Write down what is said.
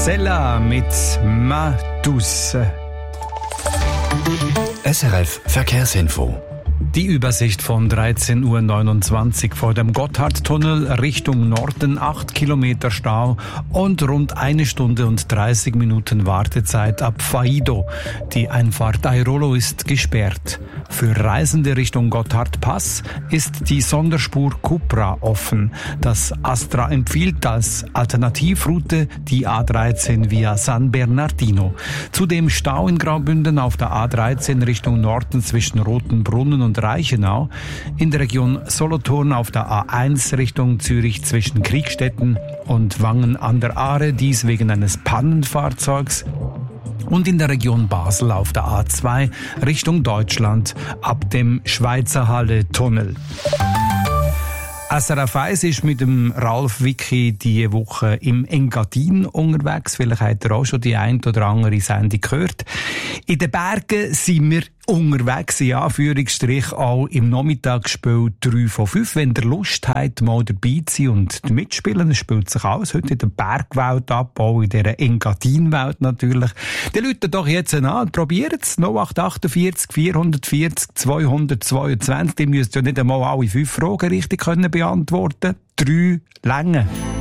Sella mit Ma Douce. SRF Verkehrsinfo. Die Übersicht von 13.29 Uhr vor dem Gotthardtunnel Richtung Norden, 8 Kilometer Stau und rund 1 Stunde und 30 Minuten Wartezeit ab Faido. Die Einfahrt Airolo ist gesperrt. Für Reisende Richtung Gotthardpass ist die Sonderspur Cupra offen. Das Astra empfiehlt als Alternativroute die A13 via San Bernardino. Zudem Stau in Graubünden auf der A13 Richtung Norden zwischen Rotenbrunnen und Reichenau, in der Region Solothurn auf der A1 Richtung Zürich zwischen Kriegstetten und Wangen an der Aare, dies wegen eines Pannenfahrzeugs, und in der Region Basel auf der A2 Richtung Deutschland ab dem Schweizerhalle-Tunnel. SRF 1 ist mit dem Ralf Wicki diese Woche im Engadin unterwegs. Vielleicht habt ihr auch schon die ein oder andere Sendung gehört. In den Bergen sind wir unterwegs, in Anführungsstrich, auch im Nachmittagsspiel 3 von 5. Wenn ihr Lust habt, mal dabei zu sein und mitspielen, es spielt sich alles heute in der Bergwelt ab, auch in dieser Engadin-Welt natürlich. Dann läutet doch jetzt an und probiert es. 0848 440 222. Ihr müsst ja nicht einmal alle 5 Fragen richtig beantworten können. 3 Längen.